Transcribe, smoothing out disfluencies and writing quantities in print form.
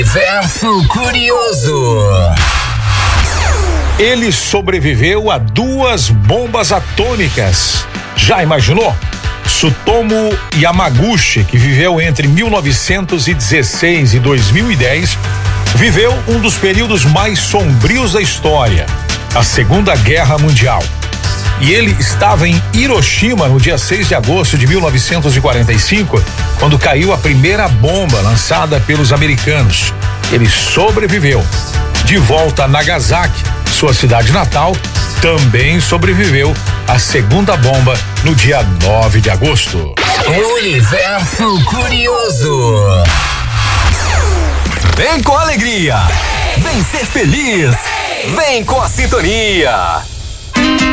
Universo Curioso. Ele sobreviveu a 2 bombas atômicas. Já imaginou? Tsutomu Yamaguchi, que viveu entre 1916 e 2010, viveu um dos períodos mais sombrios da história, a Segunda Guerra Mundial. E ele estava em Hiroshima no dia 6 de agosto de 1945, quando caiu a primeira bomba lançada pelos americanos. Ele sobreviveu. De volta a Nagasaki, sua cidade natal, também sobreviveu à segunda bomba no dia 9 de agosto. Universo Curioso. Vem com alegria, vem ser feliz, vem com a sintonia.